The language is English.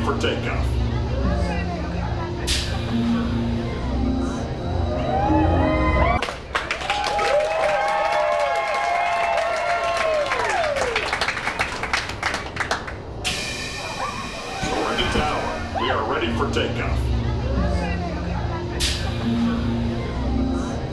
for takeoff. We're in the tower. We are ready for takeoff.